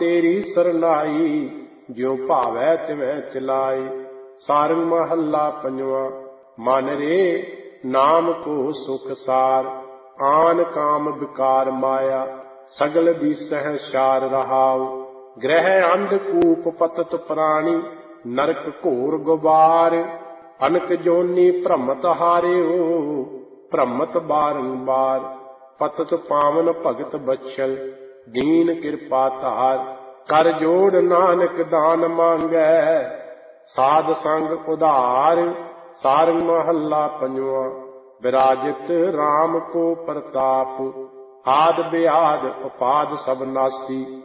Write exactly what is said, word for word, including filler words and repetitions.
तेरी सरनाई, ज्यों भावै तिवै चलाई। सारंग महला पंजवा। मन रे नाम को सुख सार, आन काम विकार माया। सगल दिसह शार रहाव, ग्रह अंधकूप पतत प्राणी। नरक घोर गुबार, अनक जोनी भ्रमत हारियो। भ्रमत बारंबार, पतत पावन भगत बत्सल। दीन कृपा धार, कर जोड़ नानक दान मांगै। साध संग उधार। सारंग महला पंजवा। विराजित राम को प्रताप, आद बेआद उपाद सब नासी।